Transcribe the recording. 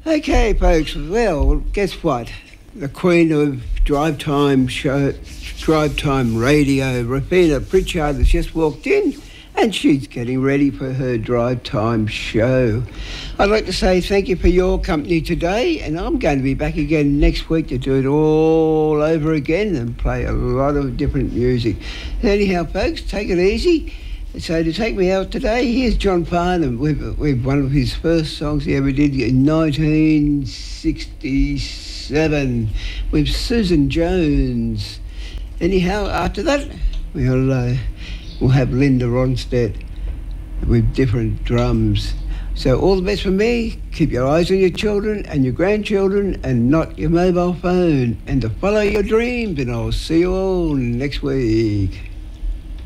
Okay, folks. Well, guess what? The queen of drive time radio, Rafina Pritchard, has just walked in, and she's getting ready for her drive time show. I'd like to say thank you for your company today, and I'm going to be back again next week to do it all over again and play a lot of different music. Anyhow, folks, take it easy. So to take me out today, here's John Farnham with one of his first songs he ever did in 1967 with Susan Jones. Anyhow, after that, we'll have Linda Ronstadt with different drums. So all the best from me. Keep your eyes on your children and your grandchildren and not your mobile phone, and to follow your dreams, and I'll see you all next week.